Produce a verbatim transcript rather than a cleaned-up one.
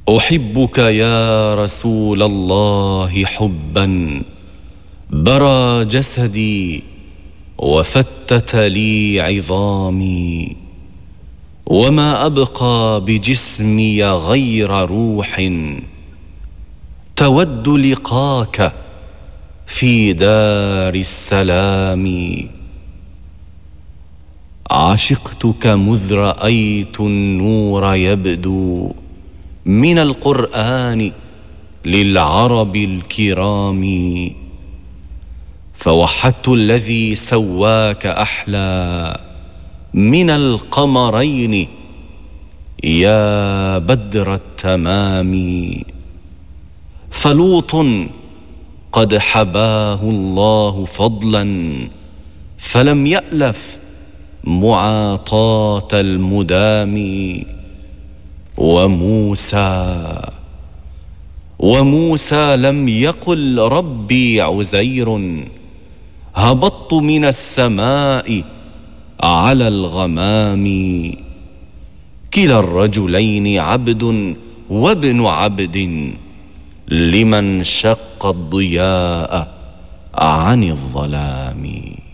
أحبك يا رسول الله حبا برى جسدي وفتت لي عظامي، وما أبقى بجسمي غير روح تود لقاك في دار السلام. عشقتك مذ رأيت النور يبدو من القرآن للعرب الكرام، فوحدت الذي سواك أحلى من القمرين يا بدر التمام. فلوط قد حباه الله فضلا فلم يألف معاطاة المدام، وموسى وموسى لم يقل ربي عزير، هبطت من السماء على الغمام. كلا الرجلين عبد وابن عبد لمن شق الضياء عن الظلام.